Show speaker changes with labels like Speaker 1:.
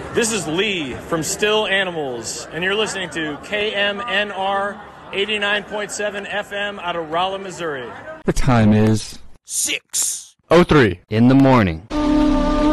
Speaker 1: This is Lee from Still Animals, and you're listening to KMNR 89.7 FM out of Rolla, Missouri.
Speaker 2: The time is
Speaker 3: 6:03
Speaker 2: in the morning.